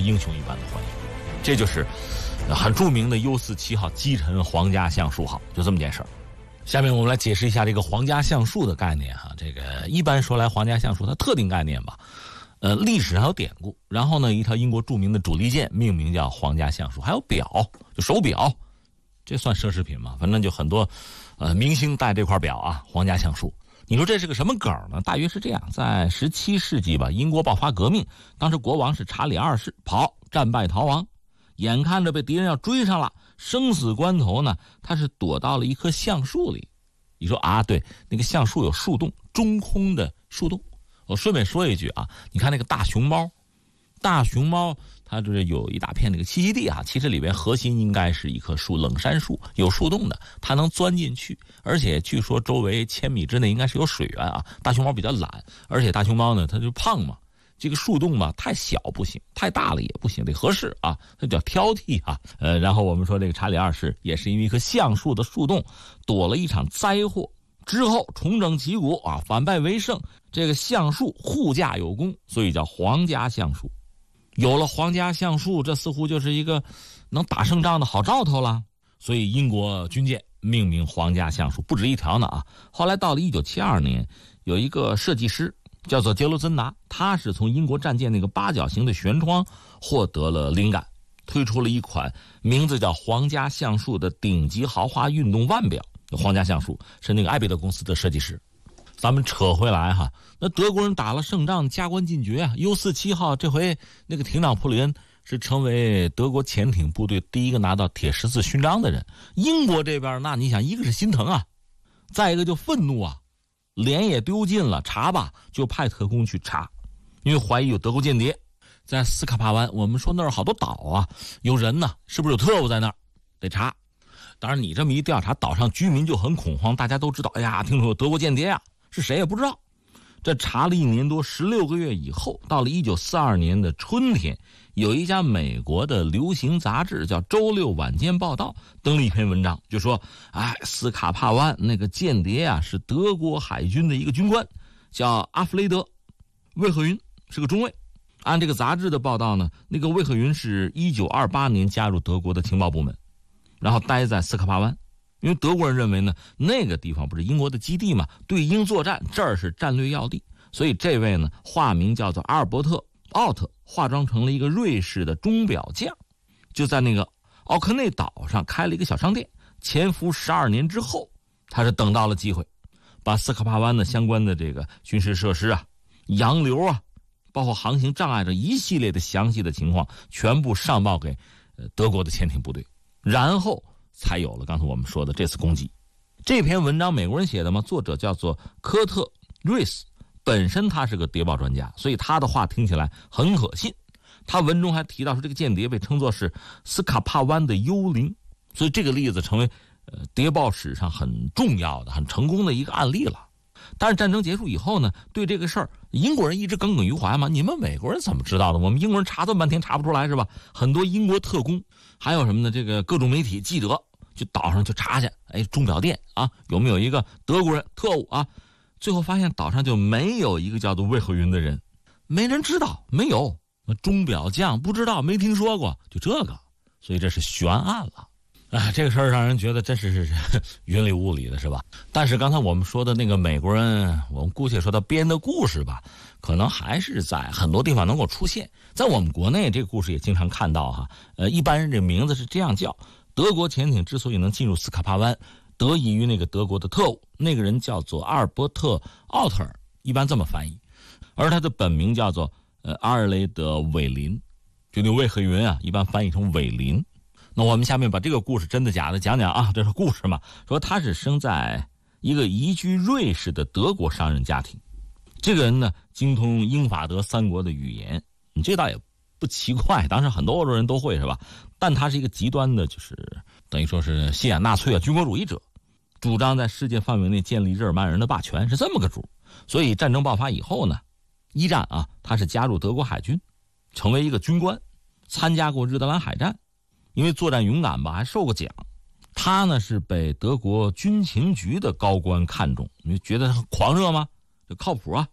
英雄一般的欢迎。这就是很著名的 U47号击沉皇家橡树号，就这么件事儿。下面我们来解释一下这个皇家橡树的概念哈。这个一般说来，皇家橡树它特定概念吧，历史上有典故。然后呢，一条英国著名的主力舰命名叫皇家橡树，还有表，就手表，这算奢侈品吗？反正就很多明星戴这块表啊，皇家橡树。你说这是个什么梗呢？大约是这样，在17世纪吧，英国爆发革命，当时国王是查理2世，战败逃亡，眼看着被敌人要追上了，生死关头呢，他是躲到了一棵橡树里。你说啊，对，那个橡树有树洞，中空的树洞。我顺便说一句啊，你看那个大熊猫它就是有一大片那个栖息地啊，其实里边核心应该是一棵树，冷杉树，有树洞的，它能钻进去，而且据说周围1000米之内应该是有水源啊。大熊猫比较懒，而且大熊猫呢它就胖嘛，这个树洞嘛太小不行，太大了也不行，得合适啊，它叫挑剔啊。然后我们说这个查理2世也是因为一棵橡树的树洞躲了一场灾祸，之后重整旗鼓啊，反败为胜，这个橡树护驾有功，所以叫皇家橡树。有了皇家橡树，这似乎就是一个能打胜仗的好兆头了。所以英国军舰命名皇家橡树不止一条呢啊。后来到了1972年，有一个设计师叫做杰罗森达，他是从英国战舰那个8角形的舷窗获得了灵感，推出了一款名字叫皇家橡树的顶级豪华运动腕表。皇家橡树是那个艾贝德公司的设计师。咱们扯回来哈，那德国人打了胜仗，加官进爵啊。U47号这回那个艇长普里恩是成为德国潜艇部队第一个拿到铁十字勋章的人。英国这边那你想，一个是心疼啊，再一个就愤怒啊，脸也丢尽了，查吧，就派特工去查，因为怀疑有德国间谍在斯卡帕湾。我们说那儿好多岛啊，有人呢，是不是有特务在那儿？得查。当然你这么一调查，岛上居民就很恐慌，大家都知道，哎呀，听说有德国间谍啊，是谁也不知道。这查了1年多16个月以后，到了1942年的春天，有一家美国的流行杂志叫《周六晚间报道》登了一篇文章，就说斯卡帕湾那个间谍啊是德国海军的一个军官，叫阿弗雷德·魏赫云，是个中尉。按这个杂志的报道呢，那个魏赫云是1928年加入德国的情报部门，然后待在斯卡帕湾。因为德国人认为呢，那个地方不是英国的基地嘛，对英作战，这儿是战略要地，所以这位呢化名叫做阿尔伯特·奥特，化妆成了一个瑞士的钟表匠，就在那个奥克内岛上开了一个小商店。潜伏12年之后，他是等到了机会，把斯卡帕湾的相关的这个军事设施啊、洋流啊，包括航行障碍这一系列的详细的情况全部上报给德国的潜艇部队，然后才有了刚才我们说的这次攻击。这篇文章美国人写的吗？作者叫做科特·瑞斯，本身他是个谍报专家，所以他的话听起来很可信。他文中还提到说，这个间谍被称作是斯卡帕湾的幽灵，所以这个例子成为谍报史上很重要的、很成功的一个案例了。但是战争结束以后呢，对这个事儿英国人一直耿耿于怀嘛，你们美国人怎么知道的？我们英国人查这么半天查不出来是吧？很多英国特工，还有什么呢？这个各种媒体记者就岛上去查去，钟表店啊，有没有一个德国人特务啊？最后发现岛上就没有一个叫做魏赫云的人，没人知道，没有钟表匠不知道，没听说过，就这个，所以这是悬案了。这个事儿让人觉得真是云里雾里的，是吧？但是刚才我们说的那个美国人，我们姑且说他编的故事吧，可能还是在很多地方能够出现。在我们国内这个故事也经常看到哈。一般人这名字是这样叫：德国潜艇之所以能进入斯卡帕湾，得益于那个德国的特务，那个人叫做阿尔伯特·奥特尔，一般这么翻译。而他的本名叫做阿尔雷德·韦林，就那魏赫云啊，一般翻译成韦林。那我们下面把这个故事真的假的讲讲啊，这是故事嘛。说他是生在一个移居瑞士的德国商人家庭，这个人呢精通英法德3国的语言，你这倒也不奇怪，当时很多欧洲人都会是吧？但他是一个极端的，就是等于说是信仰纳粹啊，军国主义者，主张在世界范围内建立日耳曼人的霸权，是这么个主。所以战争爆发以后呢，一战啊，他是加入德国海军，成为一个军官，参加过日德兰海战。因为作战勇敢吧，还受过奖。他呢是被德国军情局的高官看中，因为觉得他狂热吗？就靠谱啊。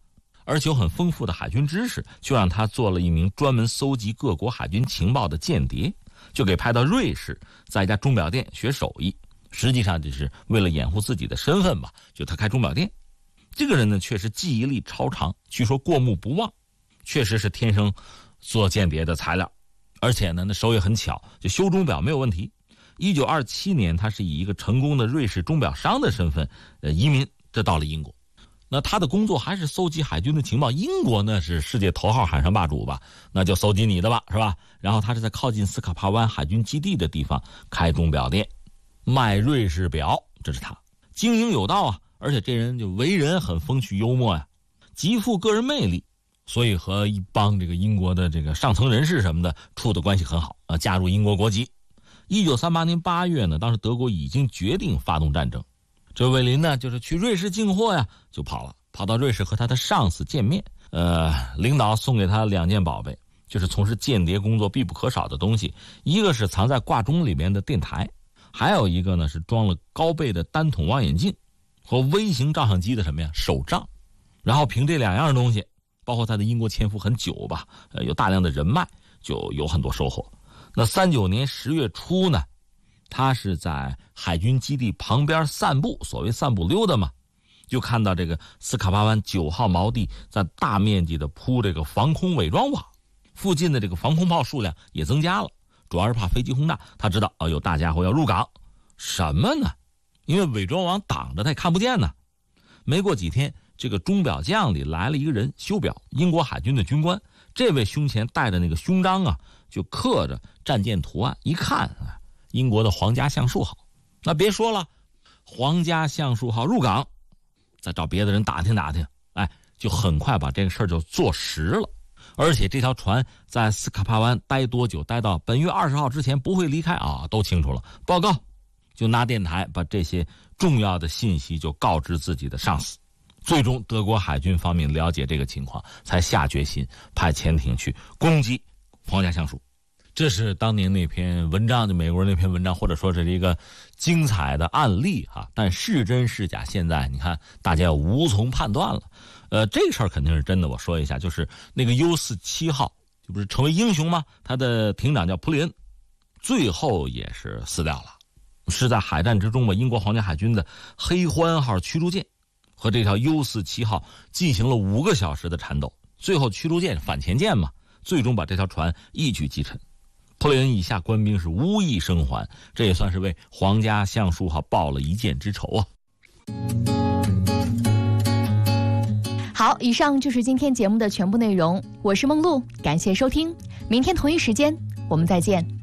而且有很丰富的海军知识，就让他做了一名专门搜集各国海军情报的间谍，就给派到瑞士，在一家钟表店学手艺。实际上就是为了掩护自己的身份吧，就他开钟表店。这个人呢，确实记忆力超长，据说过目不忘，确实是天生做间谍的材料。而且呢，那手也很巧，就修钟表没有问题。1927年，他是以一个成功的瑞士钟表商的身份，移民这到了英国。那他的工作还是搜集海军的情报。英国呢是世界头号海上霸主吧，那就搜集你的吧，是吧？然后他是在靠近斯卡帕湾海军基地的地方开钟表店，卖瑞士表，这是他经营有道啊。而且这人就为人很风趣幽默呀，极富个人魅力，所以和一帮这个英国的这个上层人士什么的处的关系很好，加入英国国籍。1938年8月呢，当时德国已经决定发动战争，这韦林呢就是去瑞士进货呀，就跑到瑞士和他的上司见面。领导送给他2件宝贝，就是从事间谍工作必不可少的东西，一个是藏在挂钟里面的电台，还有一个呢是装了高倍的单筒望远镜和微型照相机的什么呀手杖。然后凭这2样东西，包括他的英国潜伏很久吧，有大量的人脉，就有很多收获。那39年10月初呢，他是在海军基地旁边散步，所谓散步溜达嘛，就看到这个斯卡帕湾9号锚地在大面积的铺这个防空伪装网，附近的这个防空炮数量也增加了，主要是怕飞机轰炸。他知道有大家伙要入港，什么呢？因为伪装网挡着他也看不见呢。没过几天，这个钟表匠里来了一个人修表，英国海军的军官。这位胸前带着那个胸章啊，就刻着战舰图案，一看英国的皇家橡树号。那别说了，皇家橡树号入港，再找别的人打听打听，就很快把这个事儿就做实了。而且这条船在斯卡帕湾待多久，待到本月20号之前不会离开啊，都清楚了。报告，就拿电台把这些重要的信息就告知自己的上司。最终德国海军方面了解这个情况，才下决心派潜艇去攻击皇家橡树。这是当年那篇文章，就美国人那篇文章，或者说是一个精彩的案例啊。但是真是假，现在你看大家无从判断了。这事儿肯定是真的。我说一下，就是那个 U47号就不是成为英雄吗？他的艇长叫普里恩，最后也是死掉了，是在海战之中吧，英国皇家海军的黑欢号驱逐舰和这条 U47号进行了5个小时的缠斗，最后驱逐舰反潜舰嘛，最终把这条船一举击沉。普里恩以下官兵是无一生还，这也算是为皇家橡树号报了一箭之仇啊。 好，以上就是今天节目的全部内容，我是梦露，感谢收听，明天同一时间我们再见。